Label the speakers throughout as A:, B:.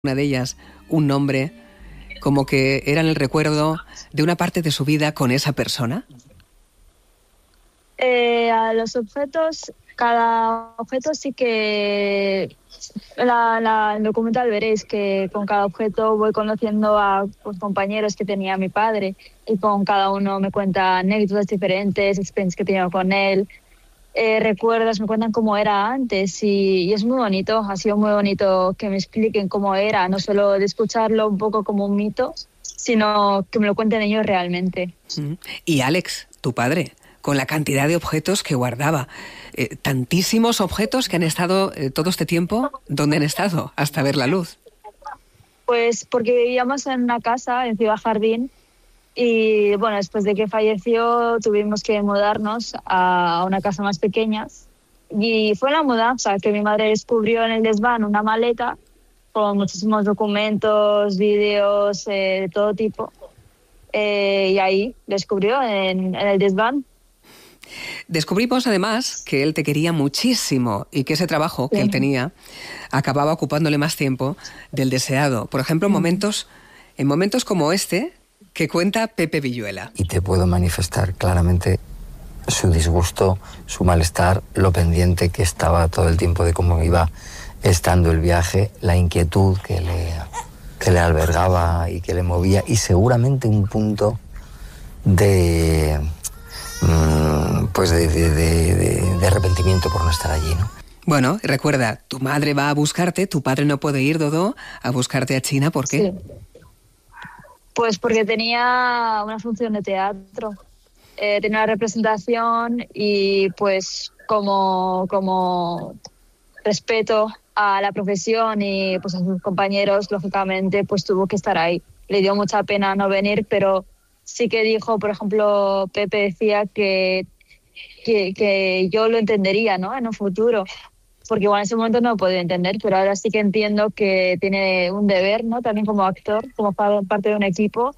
A: una de ellas un nombre, como que eran el recuerdo de una parte de su vida con esa persona?
B: A los objetos, cada objeto sí que... En el documental veréis que con cada objeto voy conociendo a los compañeros que tenía mi padre, y con cada uno me cuenta anécdotas diferentes, experiencias que he tenido con él, recuerdos, me cuentan cómo era antes, y es muy bonito, ha sido muy bonito que me expliquen cómo era, no solo de escucharlo un poco como un mito, sino que me lo cuenten ellos realmente.
A: Y Alex, tu padre, con la cantidad de objetos que guardaba, tantísimos objetos que han estado todo este tiempo, ¿dónde han estado hasta ver la luz?
B: Pues porque vivíamos en una casa en Ciudad Jardín, y bueno, después de que falleció tuvimos que mudarnos a una casa más pequeña, y fue la mudanza que mi madre descubrió en el desván una maleta con muchísimos documentos, vídeos, de todo tipo, y ahí descubrió en el desván.
A: Descubrimos además que él te quería muchísimo y que ese trabajo que él tenía acababa ocupándole más tiempo del deseado. Por ejemplo, en momentos como este que cuenta Pepe Villuela.
C: Y te puedo manifestar claramente su disgusto, su malestar, lo pendiente que estaba todo el tiempo de cómo iba estando el viaje, la inquietud que le albergaba y que le movía, y seguramente un punto de arrepentimiento por no estar allí, ¿no?
A: Bueno, recuerda, tu madre va a buscarte, tu padre no puede ir, Dodó, a buscarte a China, ¿por qué?
B: Sí. Pues porque tenía una función de teatro, tenía una representación, y pues como respeto a la profesión y pues a sus compañeros, lógicamente pues tuvo que estar ahí. Le dio mucha pena no venir, pero sí que dijo, por ejemplo, Pepe decía que yo lo entendería, ¿no?, en un futuro, porque igual en ese momento no lo podía entender, pero ahora sí que entiendo que tiene un deber, ¿no?, también como actor, como parte de un equipo,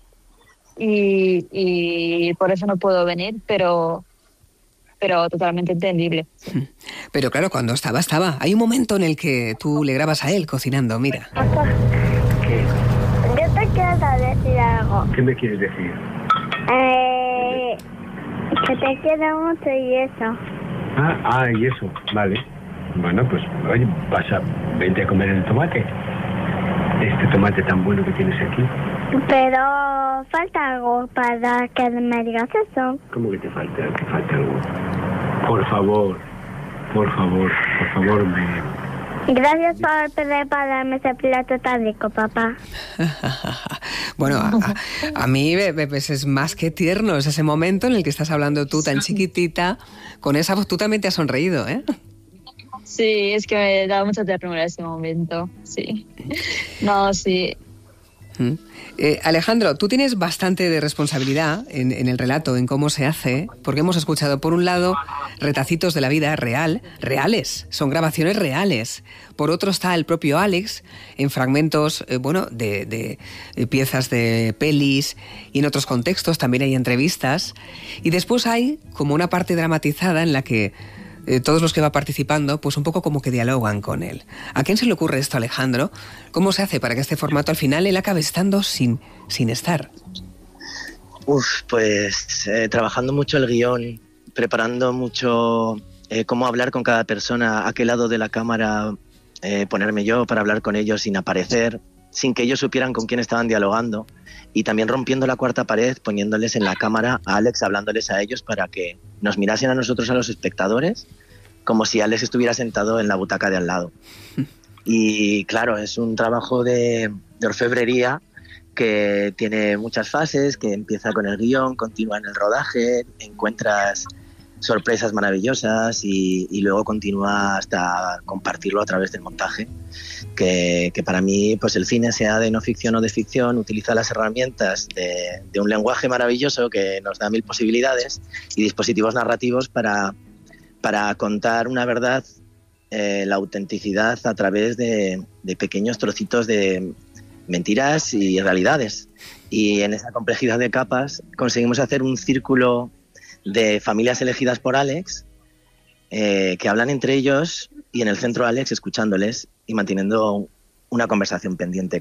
B: y por eso no puedo venir, pero totalmente entendible.
A: Pero claro, cuando estaba. Hay un momento en el que tú le grabas a él cocinando, mira.
D: Papá,
E: ¿Qué?
D: yo te quiero decir algo.
E: ¿Qué me quieres decir?
D: Que te quiero mucho y eso.
E: Y eso, vale. Bueno, pues, oye, vente a comer el tomate. Este tomate tan bueno que tienes aquí.
D: Pero falta algo para que me digas eso.
E: ¿Cómo que te falta? ¿Que falta algo? Por favor,
D: Gracias por prepararme ese plato tan rico, papá.
A: Bueno, a mí pues, es más que tierno, es ese momento en el que estás hablando tú tan chiquitita, con esa voz. Tú también te has sonreído, ¿eh?
B: Sí, es que me da mucha ternura ese momento, sí. No, sí.
A: Alejandro, tú tienes bastante de responsabilidad en el relato, en cómo se hace, porque hemos escuchado, por un lado, retacitos de la vida reales, son grabaciones reales. Por otro está el propio Alex, en fragmentos, de piezas de pelis, y en otros contextos también hay entrevistas. Y después hay como una parte dramatizada en la que todos los que va participando, pues un poco como que dialogan con él. ¿A quién se le ocurre esto, Alejandro? ¿Cómo se hace para que este formato al final él acabe estando sin estar?
F: Pues trabajando mucho el guión, preparando mucho cómo hablar con cada persona, a qué lado de la cámara ponerme yo para hablar con ellos sin aparecer, sin que ellos supieran con quién estaban dialogando, y también rompiendo la cuarta pared, poniéndoles en la cámara a Alex, hablándoles a ellos para que nos mirasen a nosotros, a los espectadores, como si Alex estuviera sentado en la butaca de al lado. Y claro, es un trabajo de orfebrería que tiene muchas fases, que empieza con el guión, continúa en el rodaje, encuentras sorpresas maravillosas y luego continúa hasta compartirlo a través del montaje, que para mí, pues el cine, sea de no ficción o de ficción, utiliza las herramientas de un lenguaje maravilloso que nos da mil posibilidades y dispositivos narrativos para contar una verdad, la autenticidad a través de pequeños trocitos de mentiras y realidades. Y en esa complejidad de capas conseguimos hacer un círculo de familias elegidas por Alex, que hablan entre ellos, y en el centro Alex escuchándoles y manteniendo una conversación pendiente